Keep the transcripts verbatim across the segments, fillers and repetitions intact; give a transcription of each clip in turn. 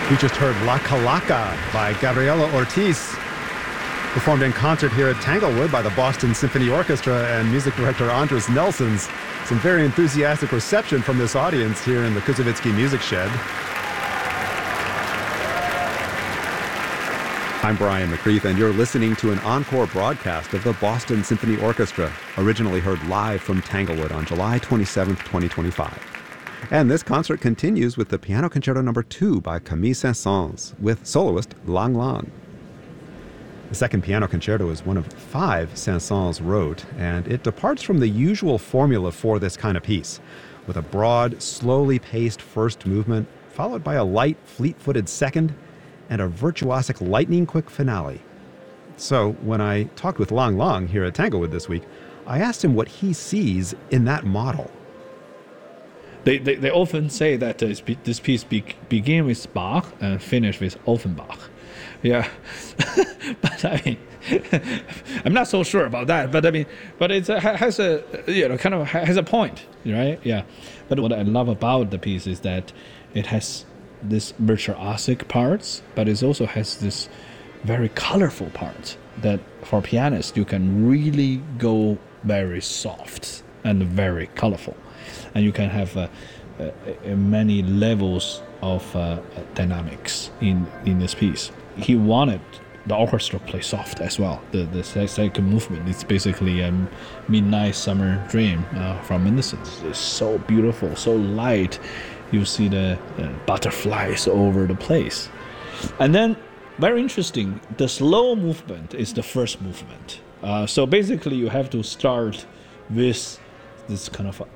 We just heard La Calaca by Gabriela Ortiz, performed in concert here at Tanglewood by the Boston Symphony Orchestra and music director Andres Nelsons. Some very enthusiastic reception from this audience here in the Kuzovitsky Music Shed. I'm Brian McCreath, and you're listening to an encore broadcast of the Boston Symphony Orchestra, originally heard live from Tanglewood on July twenty-seventh, twenty twenty-five. And this concert continues with the Piano Concerto Number two by Camille Saint-Saëns with soloist Lang Lang. The second piano concerto is one of five Saint-Saëns wrote, and it departs from the usual formula for this kind of piece, with a broad, slowly paced first movement, followed by a light, fleet-footed second, and a virtuosic, lightning-quick finale. So when I talked with Lang Lang here at Tanglewood this week, I asked him what he sees in that model. They, they they often say that uh, this piece be, begin with Bach and finish with Offenbach. Yeah, but I mean, I'm not so sure about that. But I mean, but it has a you know kind of has a point, right? Yeah. But what I love about the piece is that it has this virtuosic parts, but it also has this very colorful parts that for pianists you can really go very soft and very colorful. And you can have uh, uh, uh, many levels of uh, dynamics in, in this piece. He wanted the orchestra to play soft as well. The the second movement is basically a Midnight Summer Dream uh, from Mendelssohn. It's so beautiful, so light. You see the uh, butterflies over the place. And then, very interesting, the slow movement is the first movement. Uh, so basically you have to start with this kind of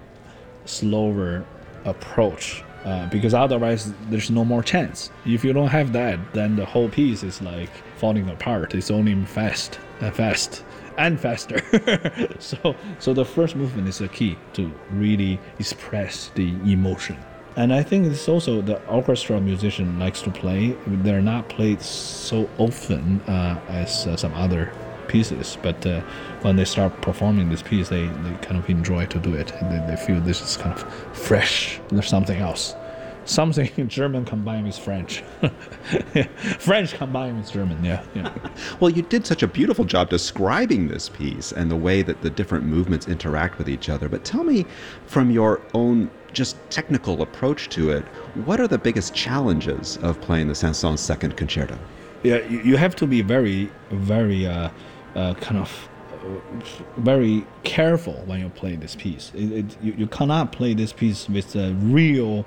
slower approach uh, because otherwise there's no more chance. If you don't have that, then the whole piece is like falling apart. It's only fast and fast and faster. so so the first movement is the key to really express the emotion. And I think it's also the orchestra musician likes to play. They're not played so often uh, as uh, some other pieces, but uh, when they start performing this piece, they, they kind of enjoy to do it. And they, they feel this is kind of fresh. There's something else. Something German combined with French. French combined with German, yeah, yeah. Well, you did such a beautiful job describing this piece and the way that the different movements interact with each other. But tell me, from your own just technical approach to it, what are the biggest challenges of playing the Saint-Saëns Second Concerto? Yeah, you, you have to be very, very uh, uh, kind of uh, very careful when you play this piece. It, it, you, you cannot play this piece with a real,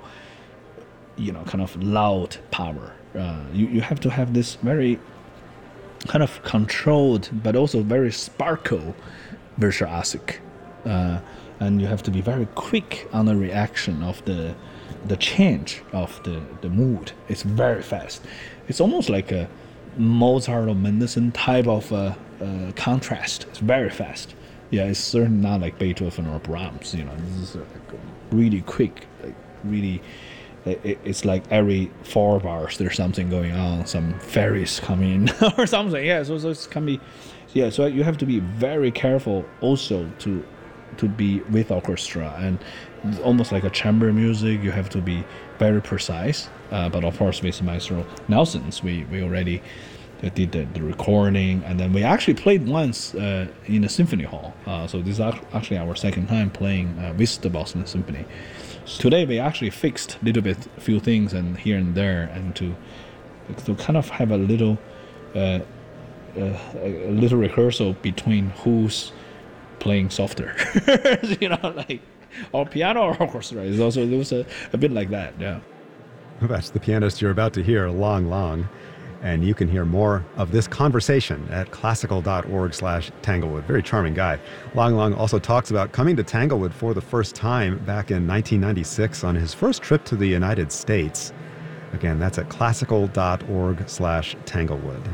you know, kind of loud power. Uh, you, you have to have this very kind of controlled, but also very sparkle, virtuosic. Uh, and you have to be very quick on the reaction of the the change of the, the mood. It's very fast. It's almost like a Mozart or Mendelssohn type of uh, uh, contrast. It's very fast. Yeah, it's certainly not like Beethoven or Brahms. You know, this is uh, like really quick, like really. It, it's like every four bars there's something going on. Some fairies come in or something. Yeah, so, so it can be. Yeah, so you have to be very careful also to to be with orchestra, and it's almost like a chamber music. You have to be very precise. Uh, but of course, with Maestro Nelsons, we we already did the, the recording, and then we actually played once uh, in a symphony hall. Uh, so this is actually our second time playing uh, with the Boston Symphony. So today we actually fixed a little bit, a few things, and here and there, and to to kind of have a little uh, uh, a little rehearsal between who's playing softer, you know, like or piano or orchestra. It's also it was a, a bit like that, yeah. That's the pianist you're about to hear, Lang Lang. And you can hear more of this conversation at classical.org slash Tanglewood. Very charming guy. Lang Lang also talks about coming to Tanglewood for the first time back in nineteen ninety-six on his first trip to the United States. Again, that's at classical.org slash Tanglewood.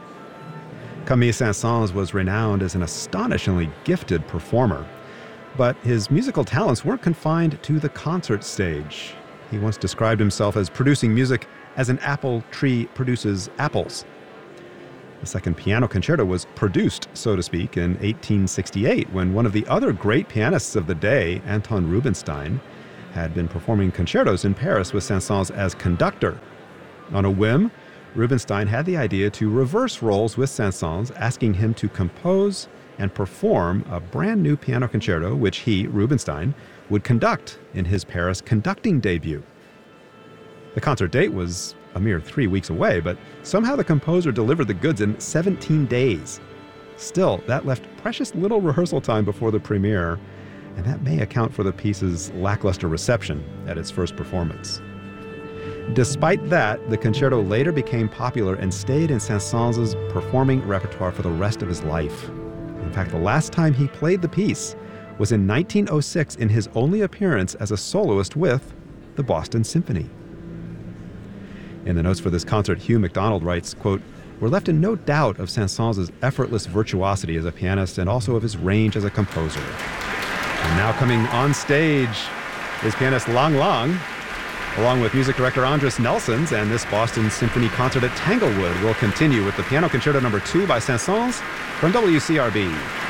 Camille Saint-Saëns was renowned as an astonishingly gifted performer, but his musical talents weren't confined to the concert stage. He once described himself as producing music as an apple tree produces apples. The second piano concerto was produced, so to speak, in eighteen sixty-eight, when one of the other great pianists of the day, Anton Rubinstein, had been performing concertos in Paris with Saint-Saëns as conductor. On a whim, Rubinstein had the idea to reverse roles with Saint-Saëns, asking him to compose and perform a brand new piano concerto, which he, Rubinstein, would conduct in his Paris conducting debut. The concert date was a mere three weeks away, but somehow the composer delivered the goods in seventeen days. Still, that left precious little rehearsal time before the premiere, and that may account for the piece's lackluster reception at its first performance. Despite that, the concerto later became popular and stayed in Saint-Saëns' performing repertoire for the rest of his life. In fact, the last time he played the piece was in nineteen oh six in his only appearance as a soloist with the Boston Symphony. In the notes for this concert, Hugh MacDonald writes, quote, "We're left in no doubt of Saint-Saëns' effortless virtuosity as a pianist and also of his range as a composer." And now coming on stage is pianist Lang Lang, along with music director Andris Nelsons, and this Boston Symphony concert at Tanglewood will continue with the Piano Concerto number two by Saint-Saëns from W C R B.